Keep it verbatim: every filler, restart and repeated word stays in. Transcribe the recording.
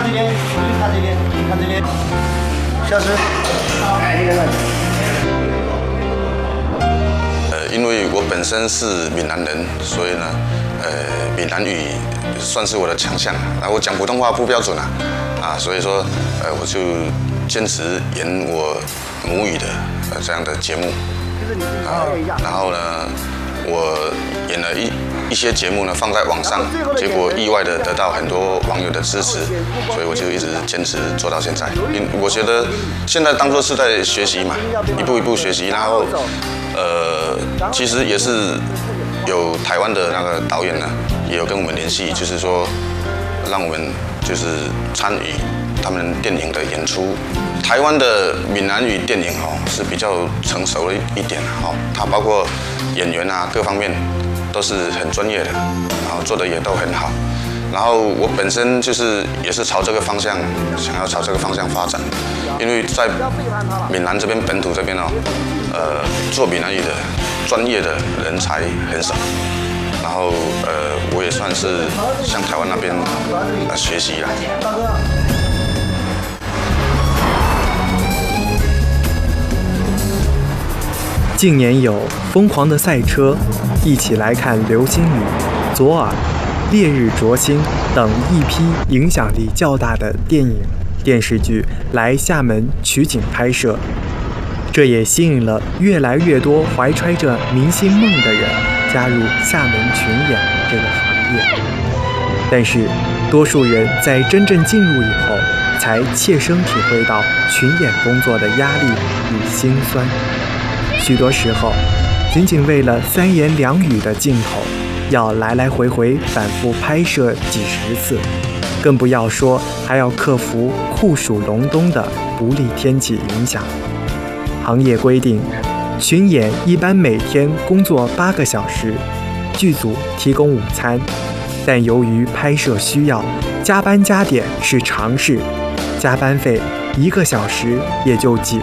这边，看这边，看这边，消失。 呃，因为我本身是闽南人，所以呢，呃，闽南语算是我的强项。然后我讲普通话不标准啊，啊，所以说，呃，我就坚持演我母语的呃这样的节目。啊，然后呢，我演了一一些节目呢放在网上，结果意外的得到很多网友的支持，所以我就一直坚持做到现在。因我觉得现在当作是在学习嘛，一步一步学习，然后呃，其实也是有台湾的那个导演呢，也有跟我们联系，就是说让我们就是参与他们电影的演出。台湾的闽南语电影哦是比较成熟了一点哦，它包括演员啊各方面都是很专业的，然后做的也都很好。然后我本身就是也是朝这个方向，想要朝这个方向发展，因为在闽南这边本土这边哦，呃，做闽南语的专业的人才很少。然后呃，我也算是向台湾那边呃学习啦。 近年有《疯狂的赛车》、一起来看流星雨、左耳、烈日灼心等一批影响力较大的电影、电视剧来厦门取景拍摄，这也吸引了越来越多怀揣着明星梦的人加入厦门群演这个行业。但是，多数人在真正进入以后，才切身体会到群演工作的压力与辛酸。许多时候，仅仅为了三言两语的镜头，要来来回回反复拍摄几十次，更不要说还要克服酷暑隆冬的不利天气影响。行业规定，群演一般每天工作八个小时，剧组提供午餐，但由于拍摄需要，加班加点是常事，加班费一个小时也就几